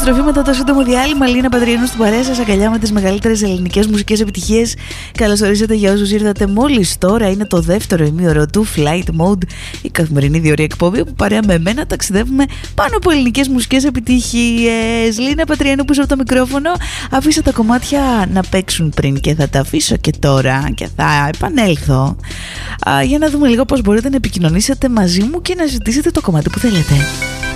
επιστροφή μετά το σύντομο διάλειμμα. Λίνα Πατριανού στην παρέα σας, αγκαλιά με τις μεγαλύτερες ελληνικές μουσικές επιτυχίες. Καλώς ορίσατε για όσους ήρθατε μόλις τώρα. Είναι το δεύτερο ημίωρο του Flight Mode, η καθημερινή διορία εκπομπή που παρέα με εμένα ταξιδεύουμε πάνω από ελληνικές μουσικές επιτυχίες. Λίνα Πατριανού πίσω από το μικρόφωνο. Αφήσα τα κομμάτια να παίξουν πριν και θα τα αφήσω και τώρα και θα επανέλθω για να δούμε λίγο πώς μπορείτε να επικοινωνήσετε μαζί μου και να ζητήσετε το κομμάτι που θέλετε.